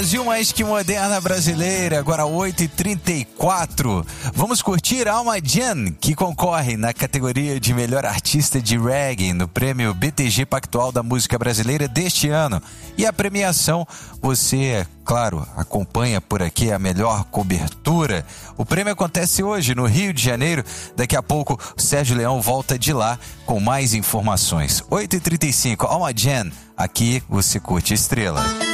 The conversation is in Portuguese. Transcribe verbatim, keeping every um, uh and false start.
Brasil mais que moderna brasileira, agora oito e trinta e quatro. Vamos curtir Alma Jen, que concorre na categoria de melhor artista de reggae no prêmio B T G Pactual da Música Brasileira deste ano. E a premiação, você, claro, acompanha por aqui a melhor cobertura. O prêmio acontece hoje no Rio de Janeiro. Daqui a pouco o Sérgio Leão volta de lá com mais informações. oito e trinta e cinco, Alma Jen, aqui você curte Estrela.